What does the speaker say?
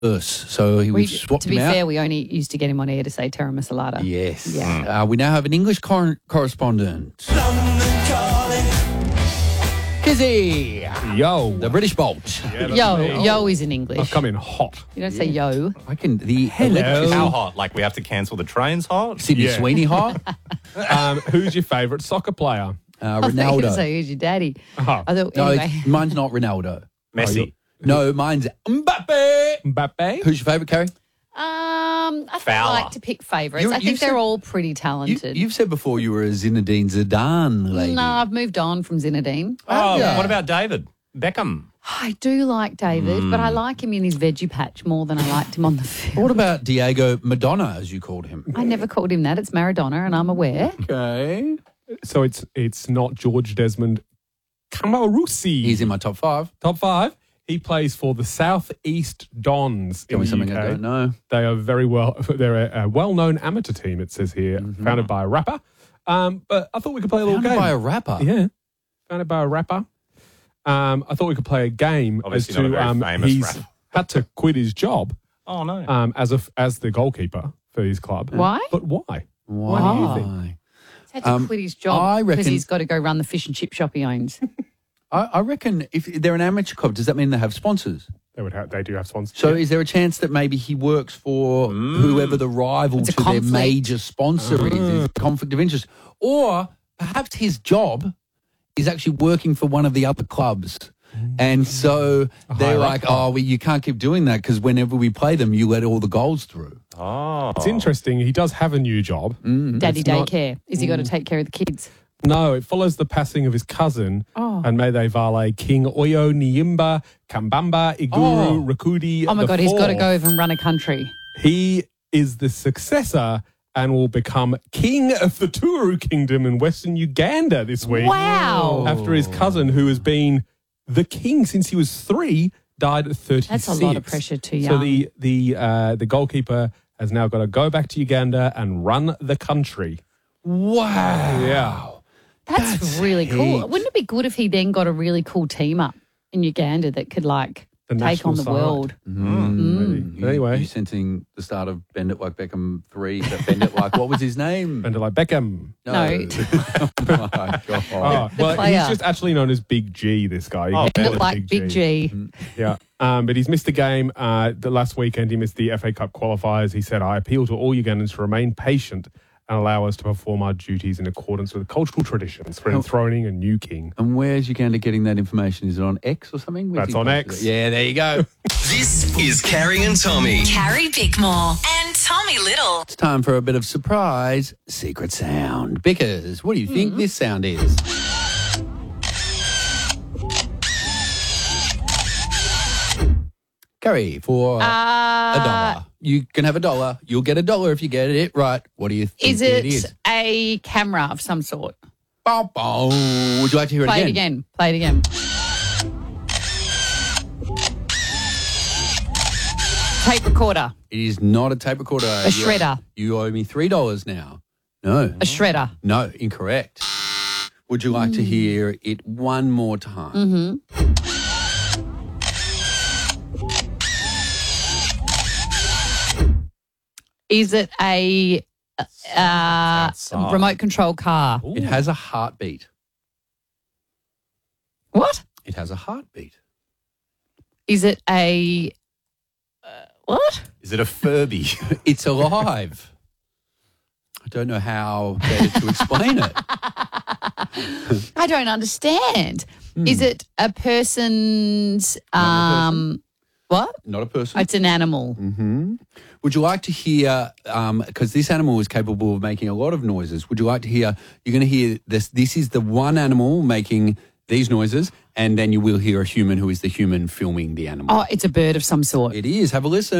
So we swapped To be him out. fair, we only used to get him on air to say Terra Masalada. Yes. Yeah. We now have an English correspondent. Kizzy, Yo. the British Bolt. Yeah, that's Yo, me. yo is in English. I've come in hot. You don't say yo. I can the Hello. electric- How hot? Like we have to cancel the trains hot? Sydney Yeah. Sweeney hot. Who's your favourite soccer player? I thought you were going to Ronaldo. say, who's your daddy? Oh. I thought, No, anyway. mine's not Ronaldo. Messi. No, mine's Mbappe. Mbappe? Who's your favourite, Carrie? I think I Fowler. like to pick favourites. You- I you think they're said- all pretty talented. You've said before you were a Zinedine Zidane lady. No, I've moved on from Zinedine. Oh, yeah. what about David Beckham? I do like David, but I like him in his veggie patch more than I liked him on the field. What about Diego Madonna, as you called him? I never called him that. It's Maradona, and I'm aware. Okay. So it's not George Desmond Camarusi. He's in my top 5. Top 5. He plays for the South East Dons Tell in me the something UK. I don't know. They are they're a well-known amateur team, it says here, founded by a rapper. But I thought we could play a little Founded game. by a rapper. Yeah, founded by a rapper. I thought we could play a game Obviously as to not a very famous he's rapper. had to quit his job Oh, no. as the goalkeeper for his club. Why? But why? Why do you do think? think? He's had to quit his job I because reckon- he's got to go run the fish and chip shop he owns. I reckon if they're an amateur club, does that mean they have sponsors? They do have sponsors. So is there a chance that maybe he works for whoever the rival It's a to their conflict. major sponsor is? There's a conflict of interest. Or perhaps his job is actually working for one of the other clubs. And so they're like, you can't keep doing that because whenever we play them, you let all the goals through. Oh. It's interesting. He does have a new job. Daddy It's not- daycare. Is he got to take care of the kids? No, it follows the passing of his cousin, Oh. and may they vale King Oyo Nyimba Kambamba Iguru Rakudi. Oh, my the God, he's got to Fourth. go over and run a country. He is the successor and will become king of the Turu Kingdom in Western Uganda this week. Wow. After his cousin, who has been the king since he was 3, died at 36. That's a lot of pressure too So young. the goalkeeper has now got to go back to Uganda and run the country. Wow. Yeah. That's really cool. heaps. Wouldn't it be good if he then got a really cool team up in Uganda that could like The take on national the side. world? Maybe. Anyway. You sensing the start of Bend It Like Beckham 3, but Bend It Like, what was his name? And like Beckham. No. Oh, my God. Oh, well, player. he's just actually known as Big G, this guy. Oh, He Bend calls it him like Big G. Yeah. But he's missed the game. The last weekend, he missed the FA Cup qualifiers. He said, I appeal to all Ugandans to remain patient and allow us to perform our duties in accordance with cultural traditions for enthroning a new king. And where's Uganda getting that information? Is it on X or something? Where's That's he on posted X. it? Yeah, there you go. This is Carrie and Tommy. Carrie Bickmore and Tommy Little. It's time for a bit of surprise secret sound. Bickers, what do you think this sound is? Gary, for a dollar. You can have $1. You'll get $1 if you get it right. What do you think Is it it is? a camera of some sort? Bow, bow. Would you like to hear Play it it again. Play it again. Tape recorder. It is not a tape recorder. A shredder. You owe me $3 now. No. A shredder. No, incorrect. Would you like to hear it one more time? Mm-hmm. Is it a outside. remote control car? It has a heartbeat. What? It has a heartbeat. Is it a what? Is it a Furby? It's alive. I don't know how better to explain it. I don't understand. Is it a person's what? Not a person. It's an animal. Would you like to hear, because this animal is capable of making a lot of noises, would you like to hear, you're going to hear this, this is the one animal making these noises, and then you will hear a human who is the human filming the animal. Oh, it's a bird of some sort. It is. Have a listen.